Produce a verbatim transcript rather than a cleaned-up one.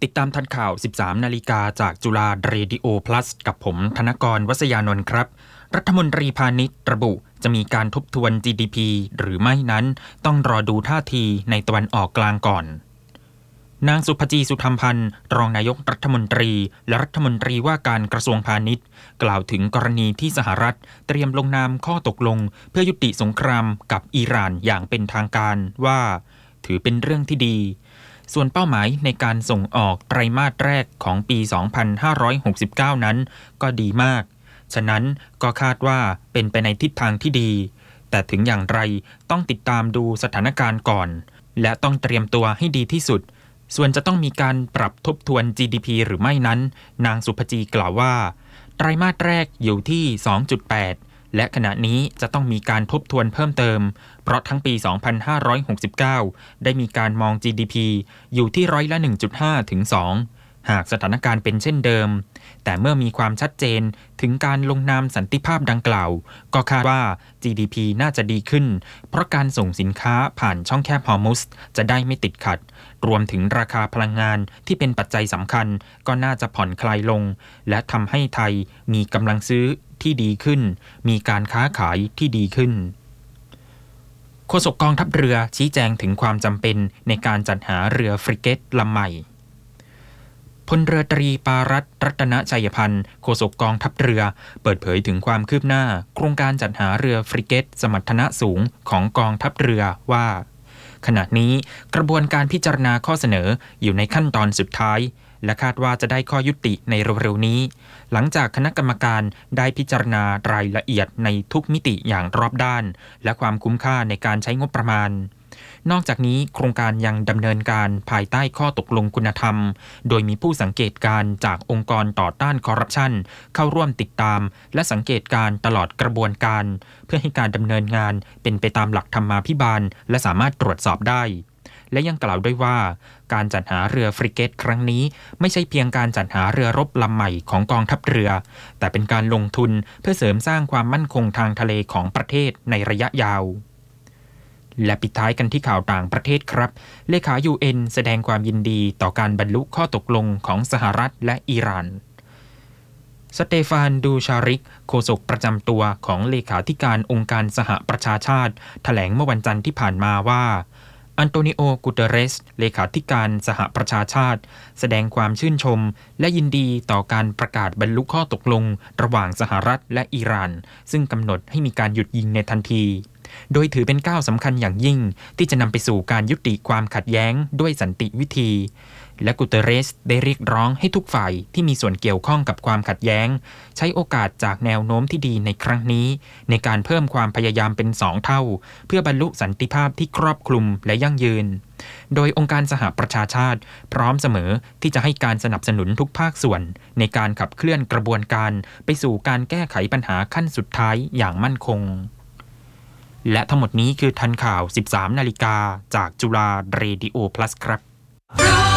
ติดตามทันข่าว สิบสาม นาฬิกาจากจุฬาเรดิโอ plus กับผมธนกร วัษยานนท์ครับรัฐมนตรีพาณิชย์ระบุจะมีการทบทวน จี ดี พี หรือไม่นั้นต้องรอดูท่าทีในตะวันออกกลางก่อนนางสุภจี สุธรรมพันธ์รองนายกรัฐมนตรีและรัฐมนตรีว่าการกระทรวงพาณิชย์กล่าวถึงกรณีที่สหรัฐเตรียมลงนามข้อตกลงเพื่อยุติสงครามกับอิหร่านอย่างเป็นทางการว่าถือเป็นเรื่องที่ดีส่วนเป้าหมายในการส่งออกไตรมาสแรกของปี สองพันห้าร้อยหกสิบเก้า นั้นก็ดีมากฉะนั้นก็คาดว่าเป็นไปในทิศทางที่ดีแต่ถึงอย่างไรต้องติดตามดูสถานการณ์ก่อนและต้องเตรียมตัวให้ดีที่สุดส่วนจะต้องมีการปรับทบทวน จี ดี พี หรือไม่นั้นนางสุภจีกล่าวว่าไตรมาสแรกอยู่ที่ สองจุดแปด และขณะนี้จะต้องมีการทบทวนเพิ่มเติมเพราะทั้งปี สองพันห้าร้อยหกสิบเก้า ได้มีการมอง จี ดี พี อยู่ที่ร้อยละ หนึ่งจุดห้า ถึง สอง หากสถานการณ์เป็นเช่นเดิมแต่เมื่อมีความชัดเจนถึงการลงนามสันติภาพดังกล่าวก็คาดว่า จี ดี พี น่าจะดีขึ้นเพราะการส่งสินค้าผ่านช่องแคบฮอร์มุซจะได้ไม่ติดขัดรวมถึงราคาพลังงานที่เป็นปัจจัยสำคัญก็น่าจะผ่อนคลายลงและทำให้ไทยมีกำลังซื้อที่ดีขึ้นมีการค้าขายที่ดีขึ้นโฆษกกองทัพเรือชี้แจงถึงความจำเป็นในการจัดหาเรือฟริเกตลำใหม่พลเรือตรีปารัตน์ รัตนชัยพันธ์โฆษกกองทัพเรือเปิดเผยถึงความคืบหน้าโครงการจัดหาเรือฟริเกตสมรรถนะสูงของกองทัพเรือว่าขณะนี้กระบวนการพิจารณาข้อเสนออยู่ในขั้นตอนสุดท้ายและคาดว่าจะได้ข้อยุติในเร็วๆนี้หลังจากคณะกรรมการได้พิจารณารายละเอียดในทุกมิติอย่างรอบด้านและความคุ้มค่าในการใช้งบประมาณนอกจากนี้โครงการยังดำเนินการภายใต้ข้อตกลงคุณธรรมโดยมีผู้สังเกตการจากองค์กรต่อต้านคอร์รัปชันเข้าร่วมติดตามและสังเกตการตลอดกระบวนการเพื่อให้การดำเนินงานเป็นไปตามหลักธรรมาภิบาลและสามารถตรวจสอบได้และยังกล่าวด้วยว่าการจัดหาเรือฟริเกตครั้งนี้ไม่ใช่เพียงการจัดหาเรือรบลำใหม่ของกองทัพเรือแต่เป็นการลงทุนเพื่อเสริมสร้างความมั่นคงทางทะเลของประเทศในระยะยาวและปิดท้ายกันที่ข่าวต่างประเทศครับเลขา ยู เอ็น แสดงความยินดีต่อการบรรลุข้อตกลงของสหรัฐและอิหร่านสเตฟาน ดูชาริกโฆษกประจำตัวของเลขาธิการองค์การสหประชาชาติแถลงเมื่อวันจันทร์ที่ผ่านมาว่าอันโตนิโอ กูเตเรสเลขาธิการสหประชาชาติแสดงความชื่นชมและยินดีต่อการประกาศบรรลุข้อตกลงระหว่างสหรัฐและอิหร่านซึ่งกำหนดให้มีการหยุดยิงในทันทีโดยถือเป็นก้าวสำคัญอย่างยิ่งที่จะนำไปสู่การยุติความขัดแย้งด้วยสันติวิธีและกูเตเรสได้เรียกร้องให้ทุกฝ่ายที่มีส่วนเกี่ยวข้องกับความขัดแย้งใช้โอกาสจากแนวโน้มที่ดีในครั้งนี้ในการเพิ่มความพยายามเป็นสองเท่าเพื่อบรรลุสันติภาพที่ครอบคลุมและยั่งยืนโดยองค์การสหประชาชาติพร้อมเสมอที่จะให้การสนับสนุนทุกภาคส่วนในการขับเคลื่อนกระบวนการไปสู่การแก้ไขปัญหาขั้นสุดท้ายอย่างมั่นคงและทั้งหมดนี้คือทันข่าว สิบสาม นาฬิกาจากจุฬาเรดิโอ plus ครับ